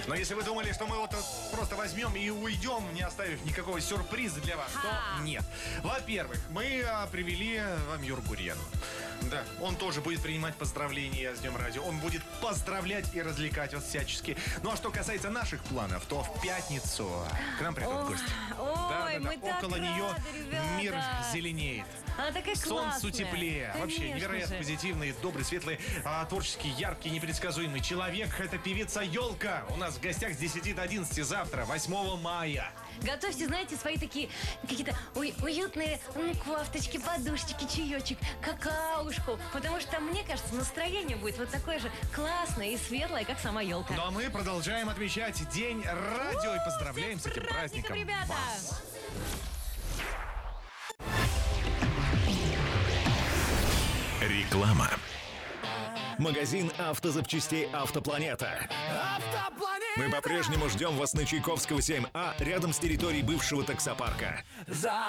Но если вы думали, что мы вот просто возьмем и уйдем, не оставив никакого сюрприза для вас, то нет. Во-первых, мы привели вам Юру Гурьянова. Да, он тоже будет принимать поздравления с Днем Радио. Он будет поздравлять и развлекать вас всячески. Ну а что касается наших планов, то в пятницу к нам придут гости. Ой, мы так около нее рады, мир ребята. зеленеет. Она такая Солнцу классная. теплее. Вообще Конечно невероятно же. позитивный, добрый, светлый, творческий, яркий, непредсказуемый человек. Это певица Ёлка. У нас в гостях с 10 до 11 завтра, 8 мая. Готовьте, знаете, свои такие какие-то уютные кофточки, подушечки, чаечек, какаушку. Потому что, мне кажется, настроение будет вот такое же классное и светлое, как сама елка. Ну а мы продолжаем отмечать День радио и поздравляем с этим праздником ребята! вас. Реклама. Магазин автозапчастей «Автопланета». Мы по-прежнему ждем вас на Чайковского, 7А, рядом с территорией бывшего таксопарка.